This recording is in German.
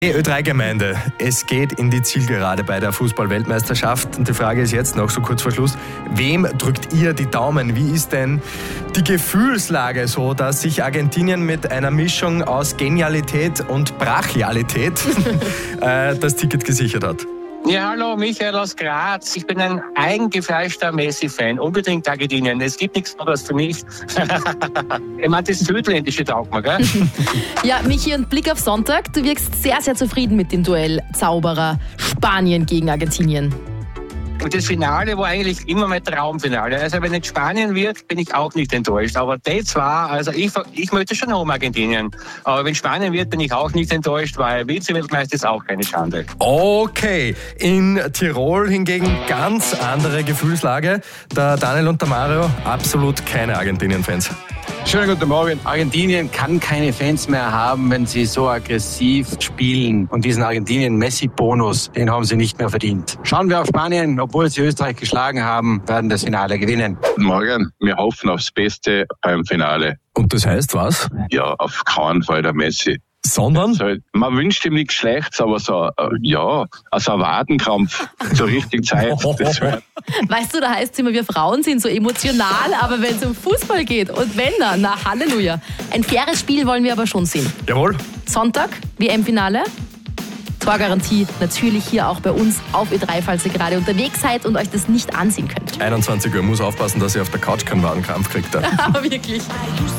Ö3-Gemeinde, es geht in die Zielgerade bei der Fußball-Weltmeisterschaft. Und die Frage ist jetzt noch so kurz vor Schluss, wem drückt ihr die Daumen? Wie ist denn die Gefühlslage so, dass sich Argentinien mit einer Mischung aus Genialität und Brachialität das Ticket gesichert hat? Ja, hallo, Michael aus Graz. Ich bin ein eingefleischter Messi-Fan. Unbedingt Argentinien. Es gibt nichts anderes für mich. Ich meine, das Südländische taugt mir, gell? Ja, Michi, und Blick auf Sonntag. Du wirkst sehr, sehr zufrieden mit dem Duell Zauberer Spanien gegen Argentinien. Und das Finale war eigentlich immer mein Traumfinale. Also wenn es Spanien wird, bin ich auch nicht enttäuscht. Aber die zwei, also ich möchte schon um Argentinien. Aber wenn Spanien wird, bin ich auch nicht enttäuscht, weil Vize-Weltmeister ist auch keine Schande. Okay, in Tirol hingegen ganz andere Gefühlslage. Der Daniel und der Mario, absolut keine Argentinien-Fans. Schönen guten Morgen. Argentinien kann keine Fans mehr haben, wenn sie so aggressiv spielen. Und diesen Argentinien-Messi-Bonus, den haben sie nicht mehr verdient. Schauen wir auf Spanien. Obwohl sie Österreich geschlagen haben, werden das Finale gewinnen. Guten Morgen. Wir hoffen aufs Beste beim Finale. Und das heißt was? Ja, auf keinen Fall der Messi. Sondern? Man wünscht ihm nichts Schlechtes, aber so ein Wadenkrampf zur richtigen Zeit. Weißt du, da heißt es immer, wir Frauen sind so emotional, aber wenn es um Fußball geht und wenn dann, na Halleluja. Ein faires Spiel wollen wir aber schon sehen. Jawohl. Sonntag, WM-Finale. Torgarantie natürlich hier auch bei uns auf Ö3, falls ihr gerade unterwegs seid und euch das nicht ansehen könnt. 21 Uhr, muss aufpassen, dass ihr auf der Couch keinen Wadenkrampf kriegt. Aber wirklich.